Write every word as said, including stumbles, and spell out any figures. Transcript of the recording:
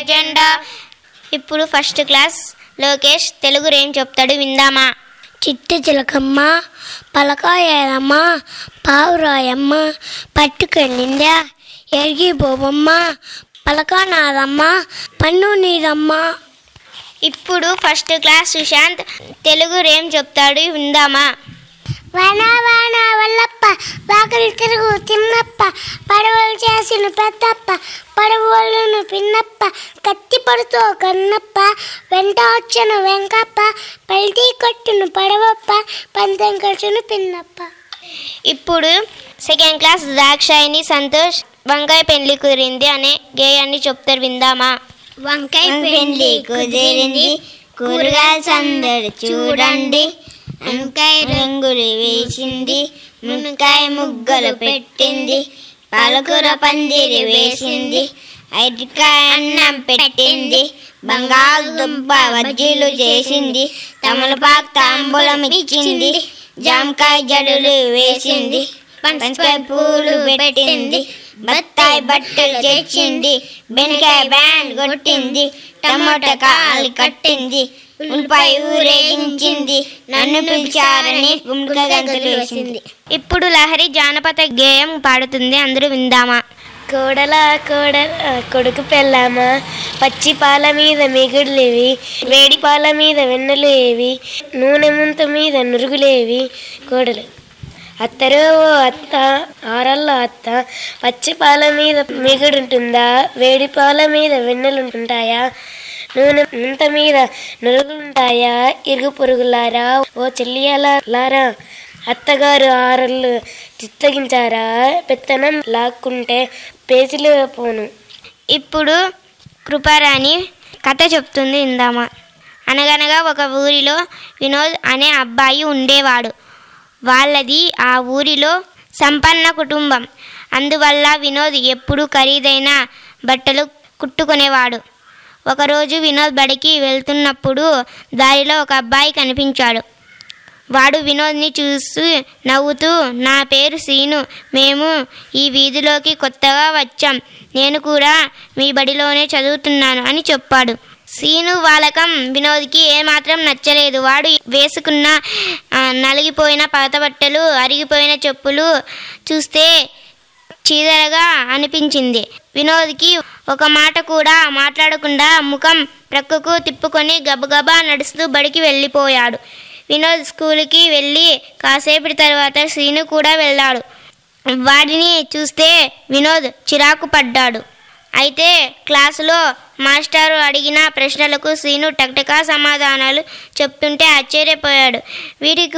జెండా. ఇప్పుడు first class Lokesh Telugu రేం చెప్తాడు విందామా. చిట్టు చిలకమ్మ పలకాయలమ్మ పావురాయమ్మ పట్టుకెళ్ళిందా ఎరిగి బోబమ్మ పలక నాదమ్మ పన్ను నీదమ్మ. ఇప్పుడు ఫస్ట్ క్లాస్ సుశాంత్ తెలుగు రేం చెప్తాడు విందామా. వాన వాన వల్లప్ప వాకలి తిరుగు తిన్నప్ప పడవలు చేసిన పెద్దప్ప పడవలను పిన్నప్ప కత్తి పడుతో కన్నప్ప వెంట వచ్చిన వెంకప్ప పల్టీ కొట్టును పడవప్ప పంతం కట్టును పిన్నప్ప. ఇప్పుడు సెకండ్ క్లాస్ దాక్షాయిని సంతోష్ వంకాయ పెళ్లి కుదిరింది అనే గేయాన్ని చెప్తారు విందామా. వంకాయ పెళ్లి కుదిరింది కూరగాయల సందడి చూడండి, వంకాయ రంగులు వేసింది మునకాయ ముగ్గలు పెట్టింది, పాలకూర పందిరి వేసింది అరటికాయ అన్నం పెట్టింది, బంగాళదుంప బజ్జీలు చేసింది, తమలపాకు తాంబూలం ఇచ్చింది, జామకాయ జడులు వేసింది, పనసకాయ పూలు పెట్టింది, బత్తాయి బట్టలు తెచ్చింది, బెండకాయ బ్యాండ్ కొట్టింది, టమాటా కాలు కట్టింది, ఉల్లిపాయ ఊరేగించింది, నన్ను పిలిచారని గుమ్మడికాయ గంతులు వేసింది. ఇప్పుడు లహరి జానపద గేయం పాడుతుంది, అందరూ విందామా. కోడల కోడల కొడుకు పెళ్ళామా పచ్చి పాల మీద మిగుడులేవి వేడి పాల మీద వెన్నలేవి నూనె ముంత మీద నురుగులేవి కోడలు అత్తరో ఓ అత్త ఆరల్ల అత్త పచ్చి పాల మీద మిగుడుంటుందా వేడి పాల మీద వెన్నెలుంటుంటాయా నూనె ముంత మీద నురుగులుంటాయా ఇరుగు పొరుగులారా ఓ చెల్లియాలారా అత్తగారు ఆరళ్ళు చిత్తగించారా పెత్తనం లాక్కుంటే పేజీలు పోను. ఇప్పుడు కృపారాణి కథ చెప్తుంది ఇందామా. అనగనగా ఒక ఊరిలో వినోద్ అనే అబ్బాయి ఉండేవాడు. వాళ్ళది ఆ ఊరిలో సంపన్న కుటుంబం. అందువల్ల వినోద్ ఎప్పుడూ ఖరీదైన బట్టలు కుట్టుకునేవాడు. ఒకరోజు వినోద్ బడికి వెళ్తున్నప్పుడు దారిలో ఒక అబ్బాయి కనిపించాడు. వాడు వినోద్ని చూసి నవ్వుతూ, నా పేరు సీను, మేము ఈ వీధిలోకి కొత్తగా వచ్చాం, నేను కూడా మీ బడిలోనే చదువుతున్నాను అని చెప్పాడు. సీను వాలకం వినోద్కి ఏమాత్రం నచ్చలేదు. వాడు వేసుకున్న నలిగిపోయిన పాత బట్టలు అరిగిపోయిన చెప్పులు చూస్తే చీదరగా అనిపించింది. వినోద్కి ఒక మాట కూడా మాట్లాడకుండా ముఖం ప్రక్కకు తిప్పుకొని గబగబా నడుస్తూ బడికి వెళ్ళిపోయాడు. వినోద్ స్కూల్కి వెళ్ళి కాసేపటి తర్వాత సీను కూడా వెళ్ళాడు. వాడిని చూస్తే వినోద్ చిరాకు పడ్డాడు. అయితే క్లాసులో మాస్టారు అడిగిన ప్రశ్నలకు సీను టక్టకా సమాధానాలు చెప్తుంటే ఆశ్చర్యపోయాడు. వీడికి